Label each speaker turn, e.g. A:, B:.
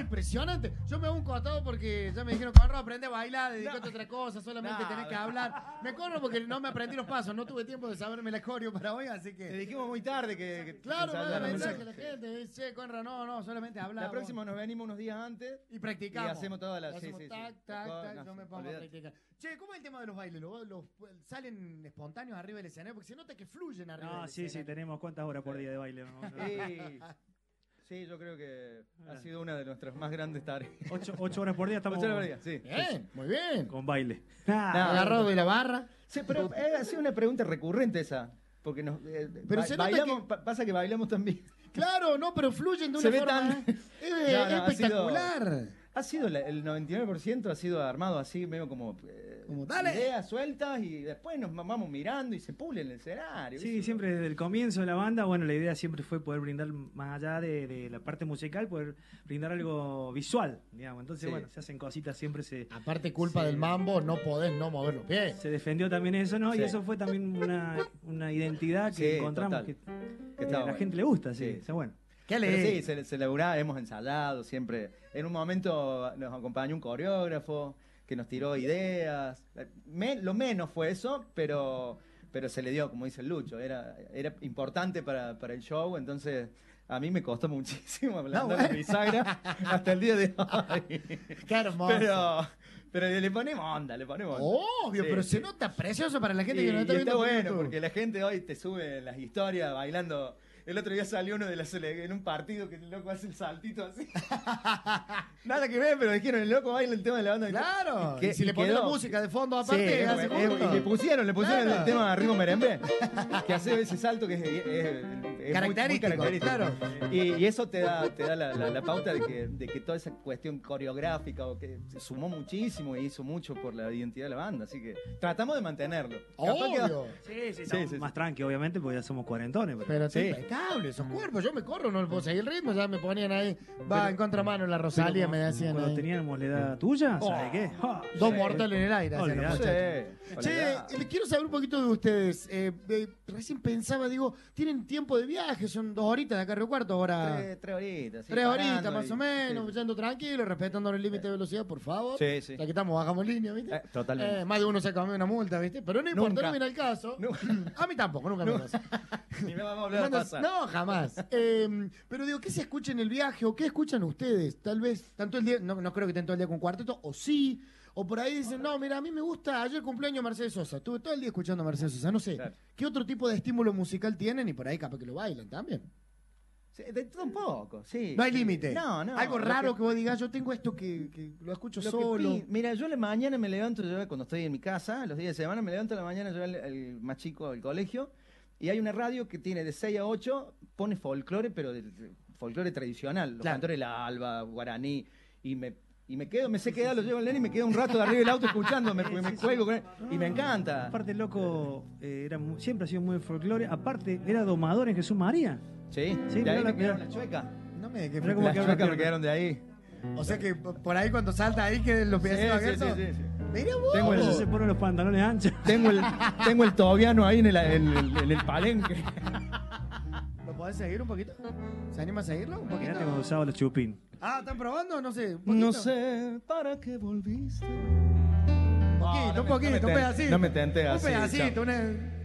A: impresionante. Yo me hago un costado porque ya me dijeron, corro, aprende a bailar, dedícate a otra cosa, solamente tenés que hablar. Me corro porque no me aprendí los pasos, no tuve tiempo de saberme la coreo para hoy, así que...
B: Te dijimos muy tarde que
A: Claro,
B: ensayara
A: me
B: un
A: mensaje
B: mensaje.
A: la gente, dice, Conra, no, solamente hablamos.
B: La próxima nos venimos unos días antes
A: y practicamos.
B: Y hacemos todas las...
A: Hacemos tac,
B: No,
A: yo me pongo a practicar. Che, ¿cómo es el tema de los bailes? ¿Salen espontáneos arriba del escenario? Porque se nota que fluyen arriba del escenario.
C: Sí, tenemos cuántas horas por día de baile.
B: Sí, yo creo que ha sido una de nuestras más grandes tareas.
C: 8 horas por día estamos.
B: 8 horas por día, sí.
A: Bien, muy bien.
C: Con baile.
A: Agarrado de la barra.
B: Sí, pero ha sido una pregunta recurrente esa. Porque nos,
A: pero se
B: bailamos, pasa que bailamos también.
A: Claro, no, pero fluyen de una forma. Es espectacular.
B: Ha sido el 99% ha sido armado así, medio como
A: dale.
B: Ideas sueltas y después nos vamos mirando y se pule en el escenario.
C: Sí, siempre desde el comienzo de la banda, bueno, la idea siempre fue poder brindar, más allá de la parte musical, poder brindar algo visual, digamos. Entonces, bueno, se hacen cositas, siempre se...
A: Aparte, culpa del mambo, no podés no mover los pies.
C: Se defendió también eso, ¿no?
B: Sí.
C: Y eso fue también una identidad que encontramos que a la gente le gusta, sí. O sea, bueno.
B: Pero sí, se laburaba, hemos ensayado siempre. En un momento nos acompañó un coreógrafo que nos tiró ideas. Lo menos fue eso, pero se le dio, como dice el Lucho. Era importante para el show, entonces a mí me costó muchísimo hablar de bisagra hasta el día de hoy.
A: Qué hermoso.
B: Pero le ponemos onda,
A: Obvio, pero se nota precioso para la gente que nos está viendo.
B: Está bueno, porque la gente hoy te sube las historias bailando. El otro día salió uno en un partido que el loco hace el saltito así. Nada que ver, pero dijeron, el loco baila el tema de la banda.
A: Claro, y si le ponen la música de fondo aparte, hace
B: y le pusieron el tema de ritmo merengue, que hace ese salto que es
A: característico,
B: muy característico. Claro. Y eso te da la pauta de que toda esa cuestión coreográfica que se sumó muchísimo y hizo mucho por la identidad de la banda, así que tratamos de mantenerlo.
A: Obvio.
C: Sí, más tranqui, obviamente, porque ya somos cuarentones.
A: Pero esos cuerpos, yo me corro, no le puedo seguir el ritmo, ya me ponían ahí, en contramano en la Rosalía, me decían
C: cuando
A: ahí.
C: teníamos la edad tuya, ¿sabes qué?
A: Dos mortales en el aire. Che, quiero saber un poquito de ustedes. Recién pensaba, digo, tienen tiempo de viaje, son 2 horitas de acá a Río Cuarto, ahora.
B: 3 horitas.
A: 3 horitas más o menos, yendo tranquilo, respetando el límite de velocidad, por favor.
B: Sí.
A: Ya que estamos, bajamos línea, ¿viste?
B: Totalmente.
A: Más de uno se comió una multa, ¿viste? Pero no importa, no viene al caso. A mí tampoco, nunca me pasa.
B: Ni me vamos a hablar de pasar.
A: No, jamás. Pero digo, ¿qué se escucha en el viaje o qué escuchan ustedes? Tal vez, tanto el día, no creo que estén todo el día con cuarteto, o sí, o por ahí dicen, no, mira, a mí me gusta, ayer cumpleaños Mercedes Sosa, estuve todo el día escuchando a Mercedes Sosa, no sé. Claro. ¿Qué otro tipo de estímulo musical tienen? Y por ahí capaz que lo bailan también.
B: Sí, de todo un poco, sí.
A: No hay límite.
B: No.
A: Algo raro que vos digas, yo tengo esto que lo escucho solo.
B: Mira, yo a la mañana me levanto, cuando estoy en mi casa, los días de semana, me levanto a la mañana, yo el más chico al colegio, y hay una radio que tiene de 6 a 8, pone folclore, pero folclore tradicional, los cantores de la alba, guaraní, y me quedo, me sé quedar, lo llevo al nene y me quedo un rato de arriba del auto escuchando, me juego con él, y me encanta.
C: Aparte, el loco siempre ha sido muy folclore, aparte era domador en Jesús María.
B: Sí, de ahí me quedaron la chueca.
A: No me que
B: las chuecas me quedaron de ahí.
A: O sea que por ahí cuando salta ahí que los pies abiertos.
B: Sí.
A: Mira vos.
C: Se ponen los pantalones anchos.
B: Tengo el tobiano ahí en el palenque.
A: ¿Lo podés seguir un poquito? ¿Se anima a seguirlo un poquito?
C: Mirá, tengo usado los chupín.
A: ¿están probando? No sé.
B: No sé para qué volviste.
A: Un poquito, un pedacito.
B: No me tenté así.
A: Un pedacito,